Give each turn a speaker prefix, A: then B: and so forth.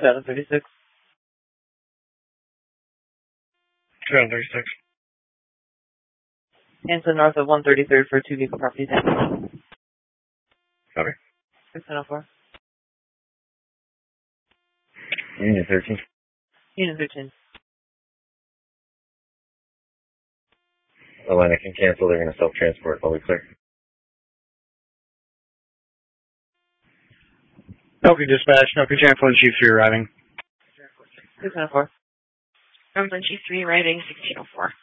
A: 736.
B: 736.
A: Hanson north of 133rd for 2 vehicle property damage.
B: Copy.
A: 604.
B: Unit 13.
A: Unit 13.
B: Atlantic can cancel. They're going to self-transport. All clear.
C: Nokia dispatch. Nokia Chamberlain Chief 3 arriving.
A: 604.
D: Chamberlain Chief 3 arriving, 1604.